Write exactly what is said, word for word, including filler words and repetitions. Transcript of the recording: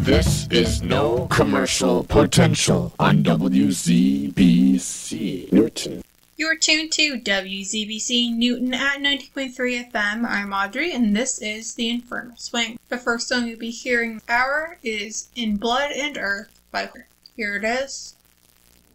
This is No Commercial Potential on W Z B C Newton. You're tuned to W Z B C Newton at ninety point three F M. I'm Audrey, and this is The Infernal Swing. The first song you'll be hearing this hour is In Blood and Earth by Her. Here it is.